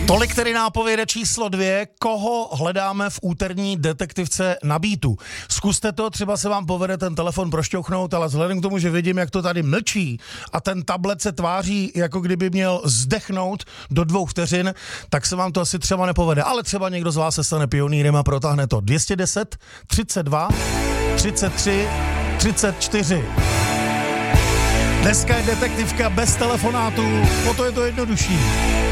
Tolik tedy nápověda číslo 2, koho hledáme v úterní detektivce na Beatu. Zkuste to, třeba se vám povede ten telefon prošťouchnout, ale vzhledem k tomu, že vidím, jak to tady mlčí a ten tablet se tváří, jako kdyby měl zdechnout do 2 vteřin, tak se vám to asi třeba nepovede. Ale třeba někdo z vás se stane pionýrem a protáhne to. 210 32 33 34. Dneska je detektivka bez telefonátů, o to je to jednodušší.